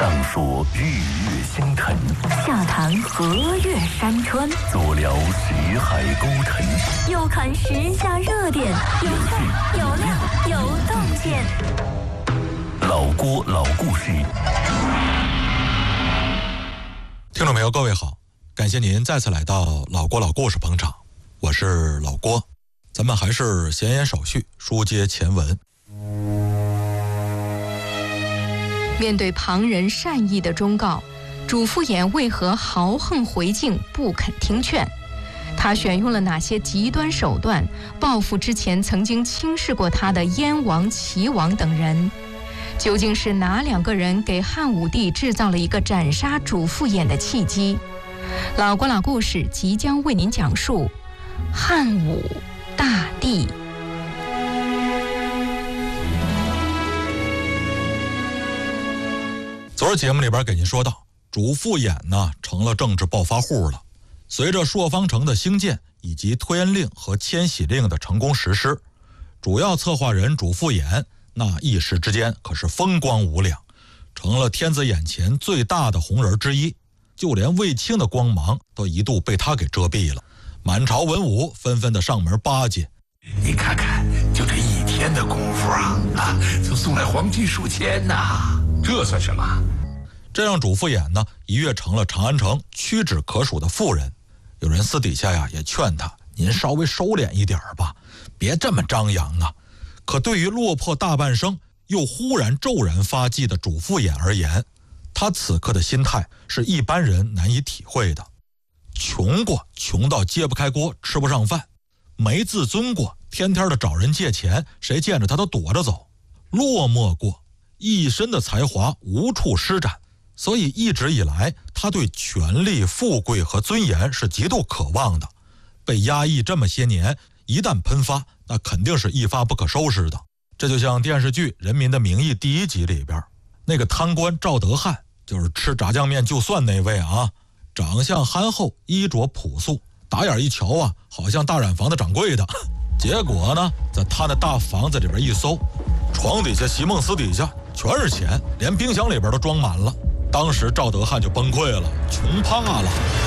上说日月星辰， 下谈河岳山川， 左聊识海沟腾， 右看时下热点，有趣有料有洞见。 老郭老故事。 听众朋友各位好，感谢您再次来到老郭老故事捧场，我是老郭。咱们还是闲言少叙，书接前文。 面对旁人善意的忠告，主父偃为何豪横回敬，不肯听劝？他选用了哪些极端手段报复之前曾经轻视过他的燕王、齐王等人？究竟是哪两个人给汉武帝制造了一个斩杀主父偃的契机？老郭老故事即将为您讲述汉武大帝。 昨儿节目里边给您说到，主父偃呢成了政治暴发户了。随着朔方城的兴建以及推恩令和迁徙令的成功实施，主要策划人主父偃那一时之间可是风光无两，成了天子眼前最大的红人之一。就连卫青的光芒都一度被他给遮蔽了。满朝文武纷纷的上门巴结。 你看看，就这一天的功夫就送来黄金数千呐，这算什么？ 这让主父偃呢一跃成了长安城屈指可数的富人。有人私底下也劝他，您稍微收敛一点吧，别这么张扬啊。可对于落魄大半生又忽然骤然发迹的主父偃而言，他此刻的心态是一般人难以体会的。穷过，穷到揭不开锅吃不上饭；没自尊过，天天的找人借钱，谁见着他都躲着走；落寞过，一身的才华无处施展。所以一直以来，他对权力、富贵和尊严是极度渴望的。被压抑这么些年，一旦喷发，那肯定是一发不可收拾的。这就像电视剧《人民的名义》第1集里边，那个贪官赵德汉，就是吃炸酱面就算那位啊，长相憨厚，衣着朴素，打眼一瞧好像大染坊的掌柜的。结果呢，在他那大房子里边一搜，床底下、席梦思底下全是钱，连冰箱里边都装满了。当时赵德汉就崩溃了，穷怕了。